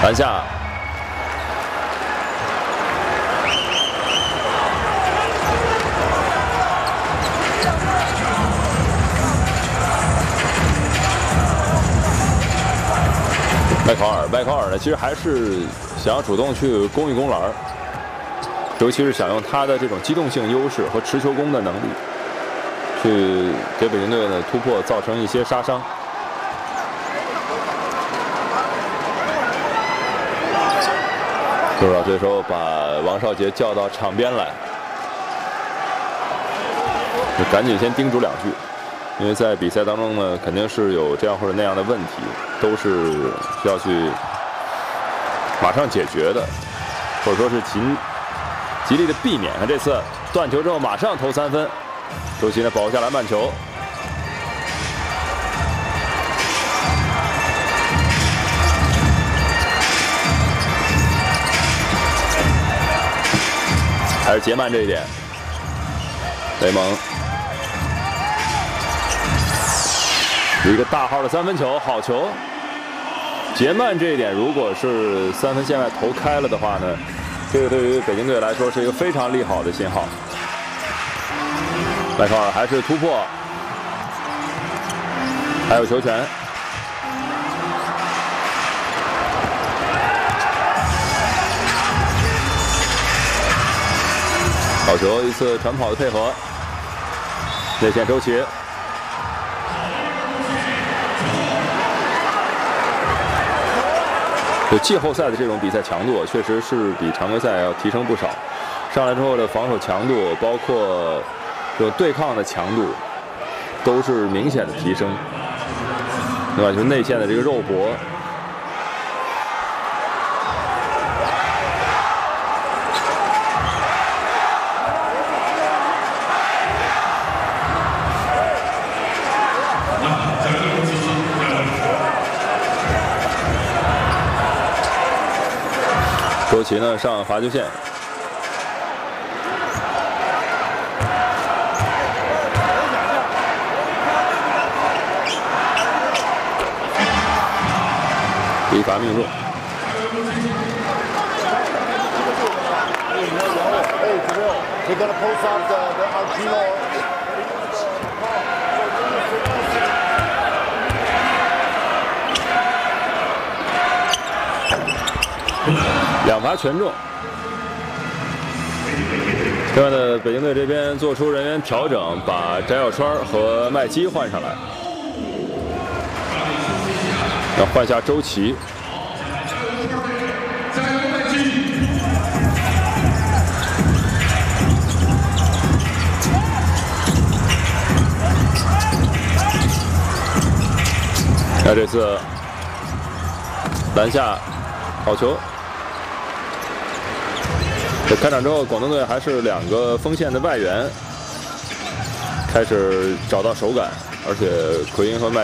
篮下。 麦考尔呢，其实还是想要主动去攻一攻篮，尤其是想用他的这种机动性优势和持球攻的能力，去给北京队的突破造成一些杀伤。多少这时候把王少杰叫到场边来，就赶紧先叮嘱2句。 因为在比赛当中呢，肯定是有这样或者那样的问题，都是需要去马上解决的，或者说是极力的避免。看这次断球之后马上投3分，周琦呢保下篮板球。还是杰曼这一点，雷蒙。 一个大号的3分球，好球！杰曼这一点，如果是3分线外投开了的话呢，这个对于北京队来说是一个非常利好的信号。麦考尔还是突破，还有球权。好球，一次传跑的配合，内线周琦。 就季后赛的这种比赛强度，确实是比常规赛要提升不少。上来之后的防守强度，包括这种对抗的强度，都是明显的提升，对吧？就内线的这个肉搏，周琦呢上罚球线，第一罚命中。2罚全中。另外呢，北京队这边做出人员调整，把翟小川和麦基换上来，要换下周琦。那这次篮下好球。 开场之后，广东队还是2个锋线的外援，开始找到手感，而且奎因和麦。